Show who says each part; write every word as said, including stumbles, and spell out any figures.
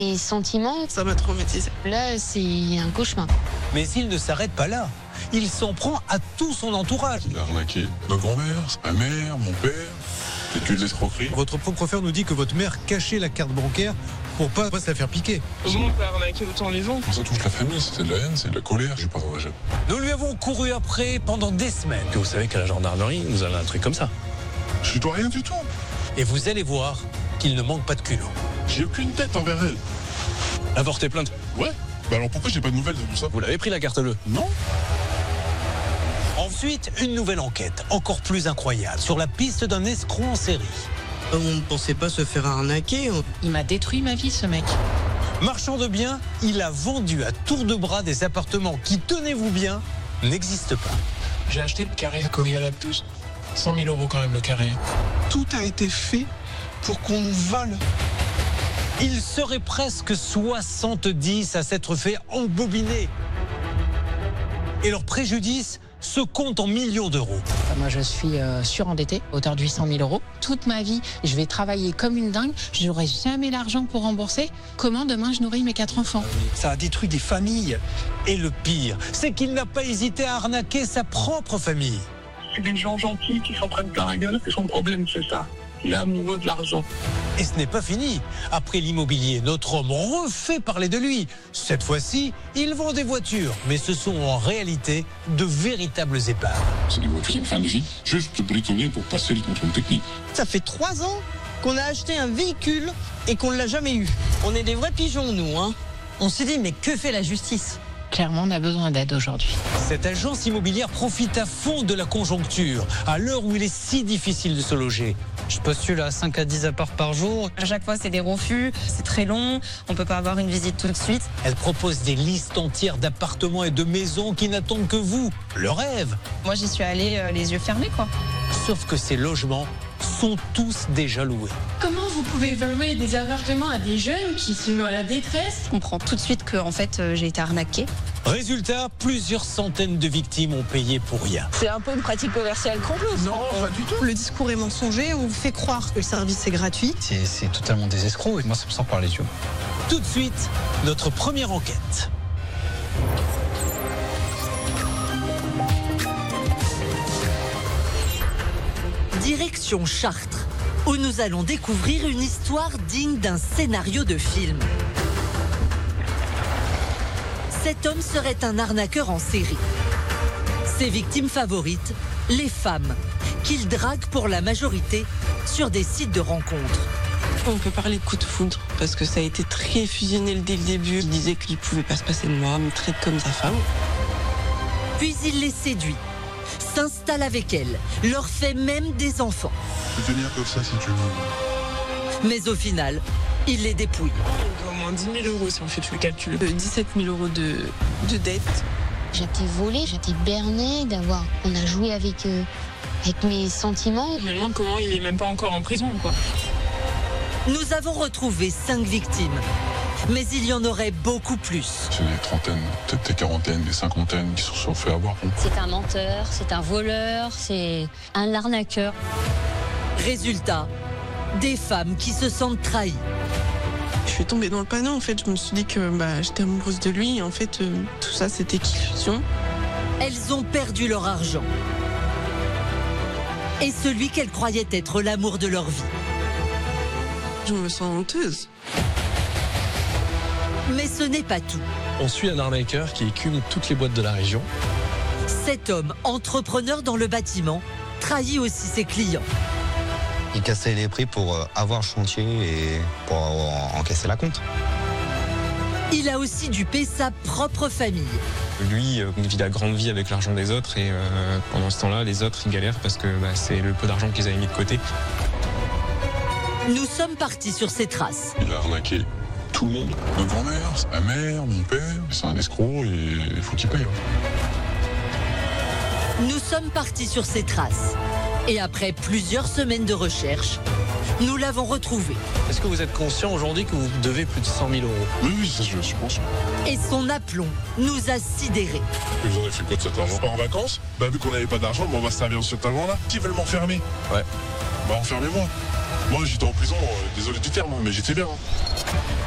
Speaker 1: Les sentiments,
Speaker 2: ça m'a traumatisé.
Speaker 1: Là, c'est un cauchemar.
Speaker 3: Mais il ne s'arrête pas là. Il s'en prend à tout son entourage.
Speaker 4: Il a arnaqué ma grand-mère, ma mère, mon père. C'est que de l'escroquerie.
Speaker 3: Votre procureur nous dit que votre mère cachait la carte bancaire pour pas, pas se la faire piquer.
Speaker 2: Comment on peut arnaquer autant les gens?
Speaker 4: Quand ça touche la famille, c'est de la haine, c'est de la colère. Je suis pas dommageable.
Speaker 3: Nous lui avons couru après pendant des semaines.
Speaker 5: Que vous savez qu'à la gendarmerie, vous avez un truc comme ça.
Speaker 4: Je dois rien du tout.
Speaker 3: Et vous allez voir qu'il ne manque pas de culot.
Speaker 4: J'ai aucune tête envers elle.
Speaker 5: A porté plainte.
Speaker 4: Ouais. Bah alors pourquoi j'ai pas de nouvelles de tout ça?
Speaker 5: Vous l'avez pris la carte bleue?
Speaker 4: Non.
Speaker 3: Ensuite, une nouvelle enquête, encore plus incroyable, sur la piste d'un escroc en série.
Speaker 2: On ne pensait pas se faire arnaquer.
Speaker 6: Il m'a détruit ma vie, ce mec.
Speaker 3: Marchand de biens, il a vendu à tour de bras des appartements qui, tenez-vous bien, n'existent pas.
Speaker 7: J'ai acheté le carré à Corrières-la-Douce. cent mille euros quand même le carré.
Speaker 2: Tout a été fait pour qu'on nous vole.
Speaker 3: Il serait presque soixante-dix à s'être fait embobiner. Et leur préjudice se compte en millions d'euros.
Speaker 6: Moi, je suis euh, surendettée, hauteur de huit cent mille euros. Toute ma vie, je vais travailler comme une dingue. Je n'aurai jamais l'argent pour rembourser. Comment demain je nourris mes quatre enfants?
Speaker 3: Ça a détruit des familles. Et le pire, c'est qu'il n'a pas hésité à arnaquer sa propre famille.
Speaker 7: C'est des gens gentils qui s'en prennent plein la gueule. Et son problème, c'est ça. Il est amoureux de l'argent.
Speaker 3: Et ce n'est pas fini. Après l'immobilier, notre homme refait parler de lui. Cette fois-ci, il vend des voitures. Mais ce sont en réalité de véritables épaves.
Speaker 4: C'est des voitures de fin de vie, juste bricolées pour passer le contrôle technique.
Speaker 2: Ça fait trois ans qu'on a acheté un véhicule et qu'on ne l'a jamais eu. On est des vrais pigeons, nous. Hein. On s'est dit, mais que fait la justice?
Speaker 6: Clairement, on a besoin d'aide aujourd'hui.
Speaker 3: Cette agence immobilière profite à fond de la conjoncture, à l'heure où il est si difficile de se loger.
Speaker 8: Je postule à cinq à dix apparts par jour.
Speaker 9: À chaque fois, c'est des refus, c'est très long, on ne peut pas avoir une visite tout de suite.
Speaker 3: Elle propose des listes entières d'appartements et de maisons qui n'attendent que vous, le rêve.
Speaker 9: Moi, j'y suis allée euh, les yeux fermés, quoi.
Speaker 3: Sauf que ces logements sont tous déjà loués.
Speaker 10: Comment vous pouvez louer des appartements à des jeunes qui sont à la détresse?
Speaker 9: Je comprends tout de suite que en fait, euh, j'ai été arnaquée.
Speaker 3: Résultat, plusieurs centaines de victimes ont payé pour rien.
Speaker 9: C'est un peu une pratique commerciale complète.
Speaker 2: Non, pas du tout. Le discours est mensonger, on vous fait croire que le service est gratuit.
Speaker 8: C'est totalement des escrocs et moi, ça me sort par les yeux.
Speaker 3: Tout de suite, notre première enquête.
Speaker 11: Direction Chartres, où nous allons découvrir une histoire digne d'un scénario de film. Cet homme serait un arnaqueur en série. Ses victimes favorites, les femmes, qu'il drague pour la majorité sur des sites de rencontres.
Speaker 2: On peut parler de coup de foudre, parce que ça a été très fusionnel dès le début. Il disait qu'il ne pouvait pas se passer de moi, me traite comme sa femme.
Speaker 11: Puis il les séduit, s'installe avec elles, leur fait même des enfants.
Speaker 4: Je peux tenir comme ça si tu veux.
Speaker 11: Mais au final, il les dépouille.
Speaker 2: On doit au moins dix mille euros si on fait tout le calcul. dix-sept mille euros de, de dette.
Speaker 1: J'étais volée, j'étais bernée d'avoir... On a joué avec, euh, avec mes sentiments.
Speaker 2: Je me demande comment il est même pas encore en prison, quoi.
Speaker 11: Nous avons retrouvé cinq victimes, mais il y en aurait beaucoup plus.
Speaker 4: C'est des trentaines, peut-être des quarantaines, des cinquantaines qui se sont fait avoir.
Speaker 1: C'est un menteur, c'est un voleur, c'est un arnaqueur.
Speaker 11: Résultat, des femmes qui se sentent trahies.
Speaker 2: Je suis tombée dans le panneau, en fait. Je me suis dit que bah, j'étais amoureuse de lui. Et en fait, euh, tout ça, c'était qu'illusion.
Speaker 11: Elles ont perdu leur argent. Et celui qu'elles croyaient être l'amour de leur vie.
Speaker 2: Je me sens honteuse.
Speaker 11: Mais ce n'est pas tout.
Speaker 5: On suit un arnaqueur qui écume toutes les boîtes de la région.
Speaker 11: Cet homme, entrepreneur dans le bâtiment, trahit aussi ses clients.
Speaker 8: Il cassait les prix pour avoir le chantier et pour encaisser la compte.
Speaker 11: Il a aussi dupé sa propre famille.
Speaker 5: Lui, il vit la grande vie avec l'argent des autres et euh, pendant ce temps-là, les autres, ils galèrent parce que bah, c'est le peu d'argent qu'ils avaient mis de côté.
Speaker 11: Nous sommes partis sur ses traces.
Speaker 4: Il a arnaqué tout le monde. Ma grand-mère, ma mère, mon père. C'est un escroc et il faut qu'il paye.
Speaker 11: Nous sommes partis sur ses traces. Et après plusieurs semaines de recherche, nous l'avons retrouvé.
Speaker 5: Est-ce que vous êtes conscient aujourd'hui que vous devez plus de cent mille euros?
Speaker 4: Oui, oui, ça, je suis conscient.
Speaker 11: Et son aplomb nous a sidérés.
Speaker 4: Vous en avez fait quoi de cet argent? Pas en vacances? Bah vu qu'on n'avait pas d'argent, bah, on va se servir de cet argent-là. Qui veulent m'enfermer?
Speaker 5: Ouais.
Speaker 4: Bah enfermez-moi. Moi j'étais en prison, euh, désolé du terme, mais j'étais bien. Hein.